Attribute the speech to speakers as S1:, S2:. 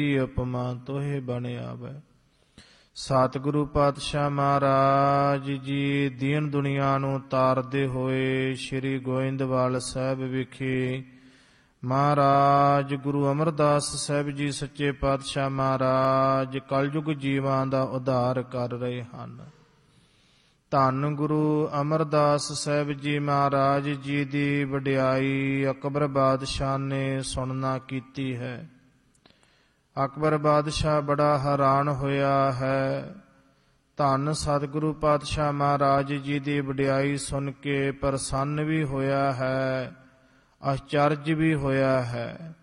S1: ਉਪਮਾ ਤੋਹੇ ਬਣ ਆਵੈ। ਸਤਿਗੁਰੂ ਪਾਤਸ਼ਾਹ ਮਹਾਰਾਜ ਜੀ ਦੀਨ ਦੁਨੀਆ ਨੂੰ ਤਾਰਦੇ ਹੋਏ ਸ੍ਰੀ ਗੋਇੰਦਵਾਲ ਸਾਹਿਬ ਵਿਖੇ ਮਹਾਰਾਜ ਗੁਰੂ ਅਮਰਦਾਸ ਸਾਹਿਬ ਜੀ ਸੱਚੇ ਪਾਤਸ਼ਾਹ ਮਹਾਰਾਜ ਕਲਯੁਗ ਜੀਵਾਂ ਦਾ ਉਧਾਰ ਕਰ ਰਹੇ ਹਨ। ਧੰਨ ਗੁਰੂ ਅਮਰਦਾਸ ਸਾਹਿਬ ਜੀ ਮਹਾਰਾਜ ਜੀ ਦੀ ਵਡਿਆਈ ਅਕਬਰ ਬਾਦਸ਼ਾਹ ਨੇ ਸੁਣਨਾ ਕੀਤੀ ਹੈ। ਅਕਬਰ ਬਾਦਸ਼ਾਹ ਬੜਾ ਹੈਰਾਨ ਹੋਇਆ ਹੈ। ਧੰਨ ਸਤਿਗੁਰੂ ਪਾਤਸ਼ਾਹ ਮਹਾਰਾਜ ਜੀ ਦੀ ਵਡਿਆਈ ਸੁਣ ਕੇ ਪ੍ਰਸੰਨ ਵੀ ਹੋਇਆ ਹੈ, ਆਸ਼ਚਰਜ ਵੀ ਹੋਇਆ ਹੈ।